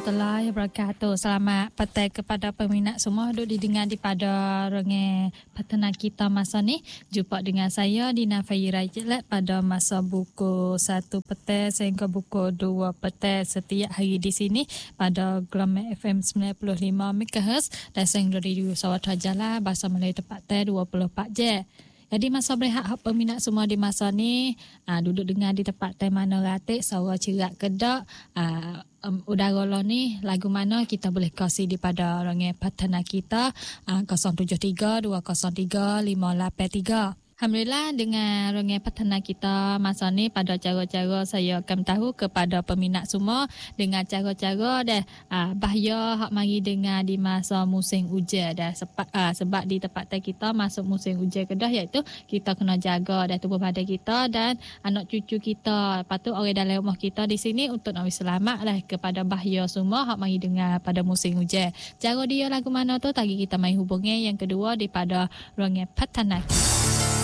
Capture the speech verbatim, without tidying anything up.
warahmatullahi wabarakatuh. Selamat petang kepada peminat semua duduk didengar di pada rengai peternak kita masa ni. Jumpa dengan saya Dina Fahira Jelat pada masa buku satu petang sehingga buku dua petang setiap hari di sini pada Gelombang F M sembilan puluh lima megahertz dan sehingga dari Sarawak Jalan Bahasa Melayu Tepat Teh dua puluh empat jam. Jadi masa berehat hak peminat semua di masa ni aa, duduk dengar di tempat teh mana ratik suara cerak kedak aa, um, udara lo ni lagu mana kita boleh kasih di pada orang peternak kita aa, kosong tujuh tiga dua kosong tiga lima lapan tiga. Alhamdulillah dengan rengai peternak kita masa ni pada cara-cara saya akan tahu kepada peminat semua dengan cara-cara dah uh, bahaya hak mari dengar di masa musim hujan dah sebab, uh, sebab di tempat kita masuk musim hujan kedah iaitu kita kena jaga dah tubuh badan kita dan anak cucu kita. Lepas tu orang dalam rumah kita di sini untuk nak selamat lah kepada bahaya semua hak mari dengar pada musim hujan. Cara dia lagu mana tu tadi kita mai hubungi yang kedua daripada rengai peternak.